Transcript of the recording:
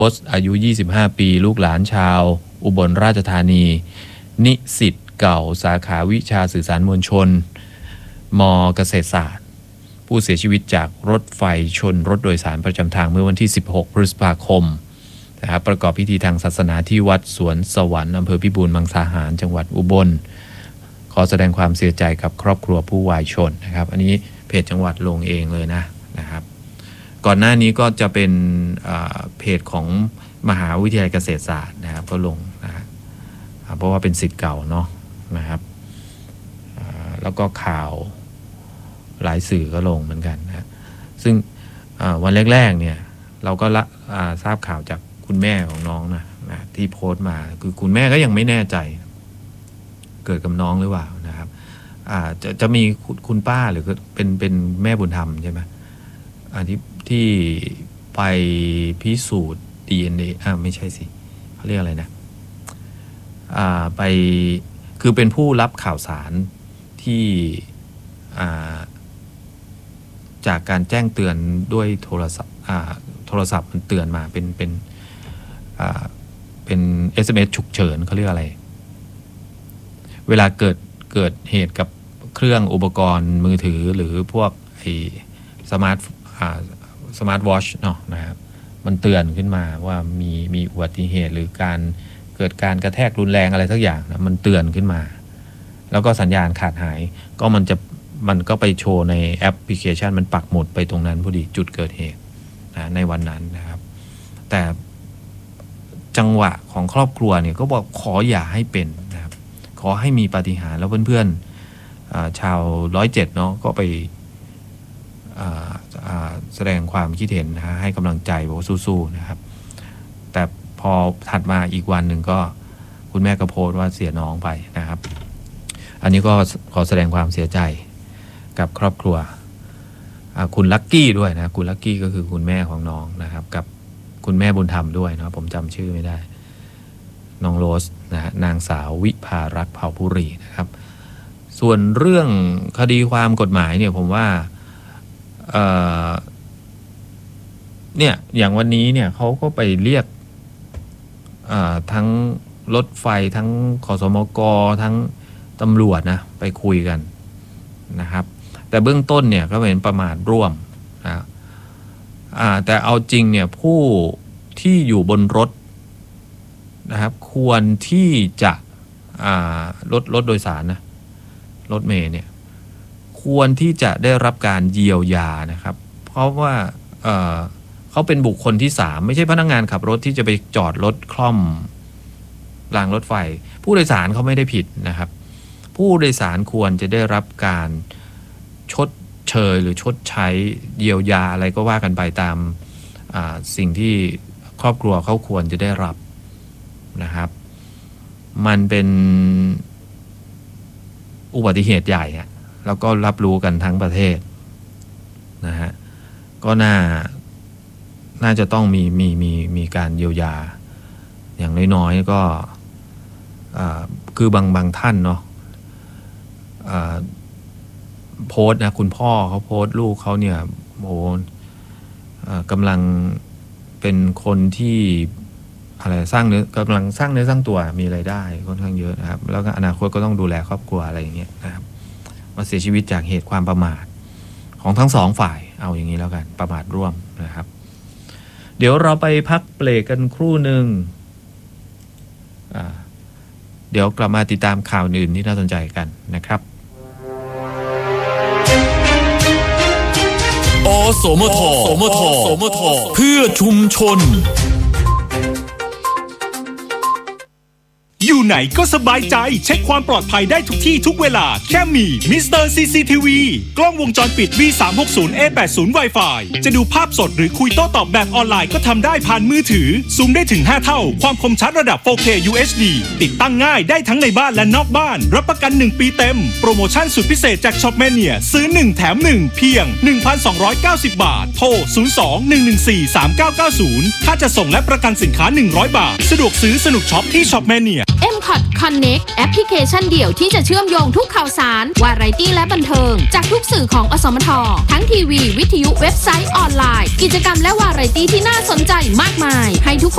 โพสต์อายุ25ปีลูกหลานชาวอุบลราชธานีนิสิตเก่าสาขาวิชาสื่อสารมวลชนม.เกษตรศาสตร์ผู้เสียชีวิตจากรถไฟชนรถโดยสารประจำทางเมื่อวันที่16พฤษภาคมนะครับประกอบพิธีทางศาสนาที่วัดสวนสวรรค์อำเภอพิบูลมังสาหารจังหวัดอุบลขอแสดงความเสียใจกับครอบครัวผู้วายชนนะครับอันนี้เพจจังหวัดลงเองเลยนะครับก่อนหน้านี้ก็จะเป็นเพจของมหาวิทยาลัยเกษตรศาสตร์นะครับก็ลงนะเพราะว่าเป็นศิษย์เก่าเนาะนะครับแล้วก็ข่าวหลายสื่อก็ลงเหมือนกันนะซึ่งวันแรกๆเนี่ยเราก็ทราบข่าวจากคุณแม่ของน้องนะที่โพสต์มาคือคุณแม่ก็ยังไม่แน่ใจเกิดกับน้องหรือเปล่านะครับจะมีคุณป้าหรือเป็นแม่บุญธรรมใช่ไหมที่ไปพิสูจน์ DNA ไม่ใช่สิเขาเรียกอะไรนะไปคือเป็นผู้รับข่าวสารที่จากการแจ้งเตือนด้วยโทรศัพท์มันเตือนมาเป็น SMS ฉุกเฉินเขาเรียกอะไรเวลาเกิดเหตุกับเครื่องอุปกรณ์มือถือหรือพวกสมาร์ทวอชเนาะนะครับมันเตือนขึ้นมาว่ามีอุบัติเหตุหรือเกิดการกระแทกรุนแรงอะไรสักอย่างนะมันเตือนขึ้นมาแล้วก็สัญญาณขาดหายก็มันก็ไปโชว์ในแอปพลิเคชันมันปักหมุดไปตรงนั้นพอดีจุดเกิดเหตุนะในวันนั้นนะครับแต่จังหวะของครอบครัวเนี่ยก็บอกขออย่าให้เป็นนะครับขอให้มีปาฏิหาริย์แล้วเพื่อนๆชาว107เนาะก็ไปแสดงความคิดเห็นนะให้กำลังใจบอกสู้ๆนะครับแต่พอถัดมาอีกวันหนึ่งก็คุณแม่ก็โพสต์ว่าเสียน้องไปนะครับอันนี้ก็ขอแสดงความเสียใจกับครอบครัวคุณลักกี้ด้วยนะคุณลักกี้ก็คือคุณแม่ของน้องนะครับกับคุณแม่บุญธรรมด้วยนะผมจำชื่อไม่ได้น้องโรสนะนางสาววิภารักษ์เผ่าภูรีนะครับส่วนเรื่องคดีความกฎหมายเนี่ยผมว่าเนี่ยอย่างวันนี้เนี่ยเขาก็ไปเรียกทั้งรถไฟทั้งขสมกทั้งตำรวจนะไปคุยกันนะครับแต่เบื้องต้นเนี่ยก็เป็นประมาทร่วมนะแต่เอาจริงเนี่ยผู้ที่อยู่บนรถนะครับควรที่จะรถโดยสารนะรถเมล์เนี่ยควรที่จะได้รับการเยียวยานะครับเพราะว่าเขาเป็นบุคคลที่3ไม่ใช่พนักงานขับรถที่จะไปจอดรถคล่อมรางรถไฟผู้โดยสารเขาไม่ได้ผิดนะครับผู้โดยสารควรจะได้รับการชดเชยหรือชดใช้เยียวยาอะไรก็ว่ากันไปตามสิ่งที่ครอบครัวเขาควรจะได้รับนะครับมันเป็นอุบัติเหตุใหญ่แล้วก็รับรู้กันทั้งประเทศนะฮะก็น่าจะต้องมีการเยียวยาอย่างน้อยๆก็คือบางท่านเนาะโพสต์นะคุณพ่อเขาโพสต์ลูกเขาเนี่ยโอ้กำลังเป็นคนที่อะไรกำลังสร้างเนื้อสร้างตัวมีรายได้ค่อนข้างเยอะนะครับแล้วก็อนาคตก็ต้องดูแลครอบครัวอะไรอย่างเงี้ยนะครับมาเสียชีวิตจากเหตุความประมาทของทั้งสองฝ่ายเอาอย่างนี้แล้วกันประมาทร่วมนะครับเดี๋ยวเราไปพักเบรกกันครู่หนึ่งเดี๋ยวกลับมาติดตามข่าวอื่นที่น่าสนใจกันนะครับอสมทเพื่อชุมชนอยู่ไหนก็สบายใจเช็คความปลอดภัยได้ทุกที่ทุกเวลาแค่มีมิสเตอร์ CCTV กล้องวงจรปิด V360A80 Wi-Fi จะดูภาพสดหรือคุยโต้ตอบแบบออนไลน์ก็ทำได้ผ่านมือถือซูมได้ถึง5เท่าความคมชัดระดับ 4K UHD ติดตั้งง่ายได้ทั้งในบ้านและนอกบ้านรับประกัน1ปีเต็มโปรโมชั่นสุดพิเศษจาก Shopmania ซื้อ1แถม1เพียง 1,290 บาทโทร 02-114-3990 ค่าจะส่งและประกันสินค้า100 บาทสะดวกซื้อสนุกช็อปที่ Shopmania M-Pod Connect แอปพลิเคชันเดี่ยวที่จะเชื่อมโยงทุกข่าวสารวาไรตี้และบันเทิงจากทุกสื่อของอสมททั้งทีวีวิทยุเว็บไซต์ออนไลน์กิจกรรมและวาไรตี้ที่น่าสนใจมากมายให้ทุกคน